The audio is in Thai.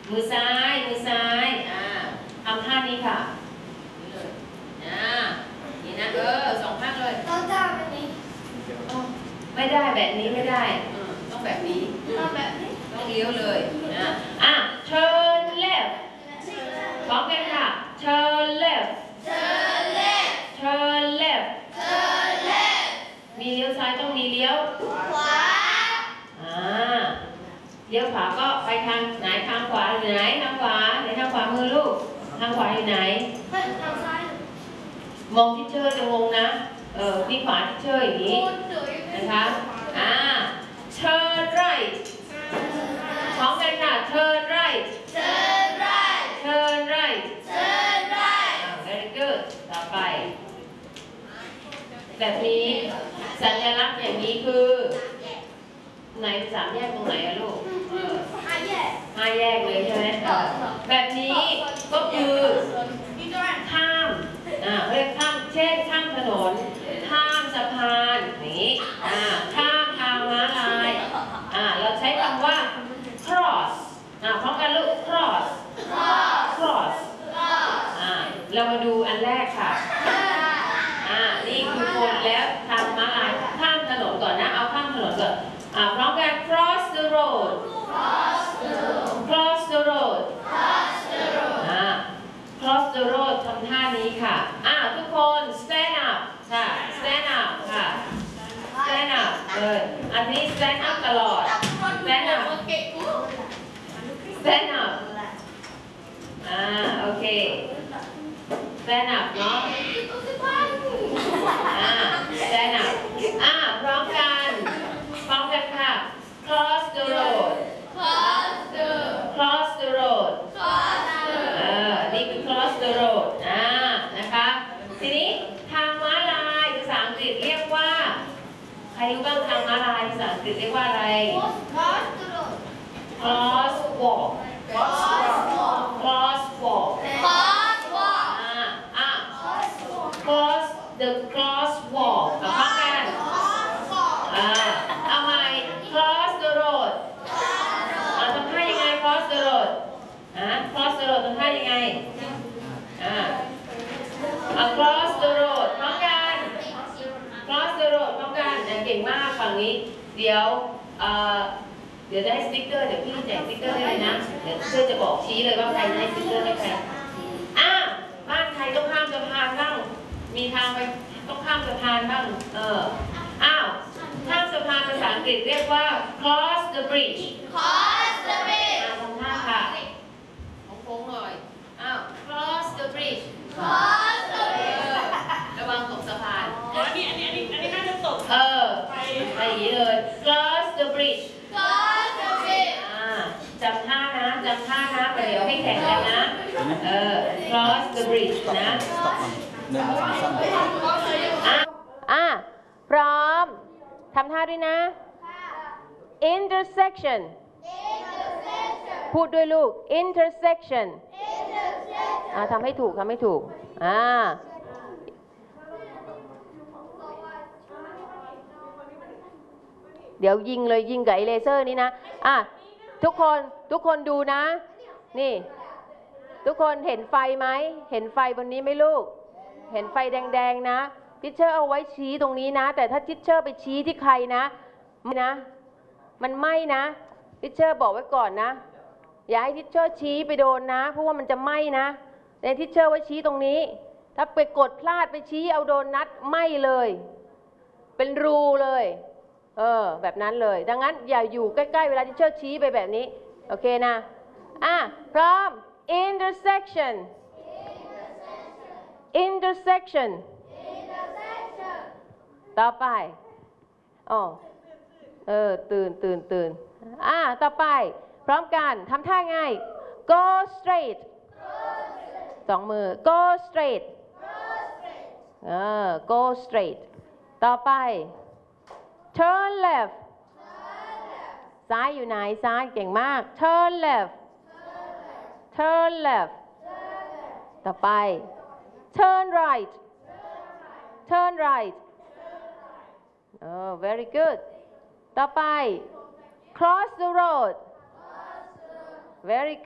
มือซ้ายทำท่านี้ค่ะนี่เลยนี่นะสองข้างเลยต้องทำแบบนี้ไม่ได้แบบนี้ไม่ได้ต้องแบบนี้ต้องแบบนี้ต้องเลี้ยวเลยturn left พร้อมกันค่ะ turn left turn left turn left turn left มีเลี้ยวซ้ายต้องมีเลี้ยวขวาเลี้ยวขวาก็ไปทางไหนทางขวาอยู่ไหนทางขวาไหนทางขวามือลูกทางขวาอยู่ไหนทางซ้ายมองที่เชอร์จะงงนะนี่ขวาที่เชอร์อย่างนี้นะคะturn right พร้อมกันค่ะ turn right turn right turn right turn right very good ต่อไปแบบนี้สัญลักษณ์อย่างนี้คือไหนสามแยกตรงไหนอะลูกห้าแยกเลยใช่ไหมแบบนี้ก็คือข้ามเรียกข้ามเช่นข้ามถนนข้ามสะพานนี้ข้ามทางม้าลายเราใช้คำว่า cross พร้อมกันลูก cross เรามาดูอันแรกค่ะนี่คือคนแล้วทางม้าลายข้ามถนนก่อนนะเอาข้ามถนนก่อนพร้อมกัน cross the road cross the road cross the road ทำท่านี้ค่ะทุกคน stand up ค่ะ stand up ค่ะ stand up อันนี้ stand up ตลอด stand up stand up โอเค stand up เนาะstand up พร้อมกันค่ะ cross the road cross the road นี่คือ cross the road นะคะทีนี้ทางม้าลายภาษาอังกฤษเรียกว่าใครรู้บ้างทางม้าลายภาษาอังกฤษเรียกว่าอะไร cross walk cross walk cross the cross walk พร้อมกันเอาใหม่ cross the road ทำท่ายังไง cross the road cross the road ทำท่ายังไงcross the road พร้อมกัน cross the road พร้อมกันเก่งมากฝั่งนี้เดี๋ยวได้สติ๊กเกอร์เดี๋ยวพี่แจกสติ๊กเกอร์ให้เลยนะเดี๋ยวเพื่อจะบอกชี้เลยว่าใครได้สติ๊กเกอร์ให้ใครบ้านใครต้องข้ามสะพานบ้างมีทางไปต้องข้ามสะพานบ้างข้ามสะพานภาษาอังกฤษเรียกว่า cross the bridge ทำท่าค่ะโค้งๆหน่อยcross the bridge ระวังตกสะพานอันนี้น่าจะตกไปอย่างนี้เลย cross the bridge จำท่านะเดี๋ยวให้แข่งกันนะcross the bridge นะพร้อมทำท่าด้วยนะ intersection พูดด้วยลูก intersection ทำให้ถูกเดี๋ยวยิงกับไอเลเซอร์นี้นะทุกคนดูนะนี่ทุกคนเห็นไฟไหมเห็นไฟบนนี้ไหมลูกเห็นไฟแดงๆนะทิชเชอร์เอาไว้ชี้ตรงนี้นะแต่ถ้าทิชเชอร์ไปชี้ที่ใครนะมันไหม้นะทิชเชอร์บอกไว้ก่อนนะอย่าให้ทิชเชอร์ชี้ไปโดนนะเพราะว่ามันจะไหม้นะในทิชเชอร์ไว้ชี้ตรงนี้ถ้าไปกดพลาดไปชี้เอาโดนนัดไหม้เลยเป็นรูเลยแบบนั้นเลยดังนั้นอย่าอยู่ใกล้ๆเวลาทิชเชอร์ชี้ไปแบบนี้โอเคนะพร้อม intersection ต่อไปตื่นต่อไปพร้อมกันทำท่าไง go straight สองมือ go straight go straight ต่อไป turn left ซ้ายอยู่ไหนซ้ายเก่งมาก turn left ต่อไป turn right very good ต่อไป cross the road very good